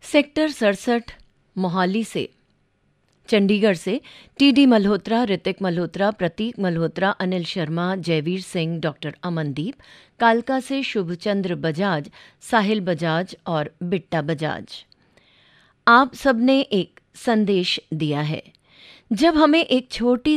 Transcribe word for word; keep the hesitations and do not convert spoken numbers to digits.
Sector सड़सठ मोहाली से, चंडीगढ़ से टीडी मल्होत्रा, ऋतिक मल्होत्रा, प्रतीक मल्होत्रा, अनिल शर्मा, जयवीर सिंह, डॉक्टर अमनदीप, कालका से शुभचंद्र बजाज, साहिल बजाज और बिट्टा बजाज। आप सबने एक संदेश दिया है। जब हमें एक छोटी